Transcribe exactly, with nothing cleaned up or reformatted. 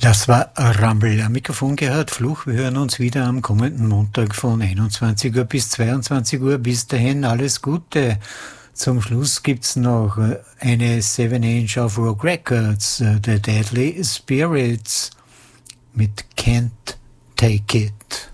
Das war Rumble. Am Mikrofon gehört Fluch. Wir hören uns wieder am kommenden Montag von einundzwanzig Uhr bis zweiundzwanzig Uhr. Bis dahin alles Gute. Zum Schluss gibt's noch eine seven inch auf Rock Records, The Deadly Spirits mit Can't Take It.